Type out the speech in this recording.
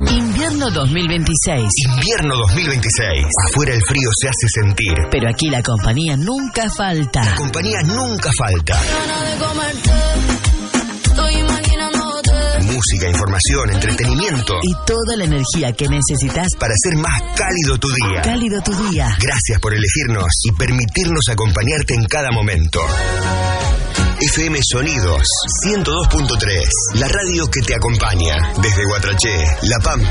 Invierno 2026. Invierno 2026. Afuera el frío se hace sentir. Pero aquí la compañía nunca falta. La compañía nunca falta. Música, información, entretenimiento. Y toda la energía que necesitas para hacer más cálido tu día. Cálido tu día. Gracias por elegirnos y permitirnos acompañarte en cada momento. FM Sonidos 102.3, la radio que te acompaña desde Guatraché, La Pampa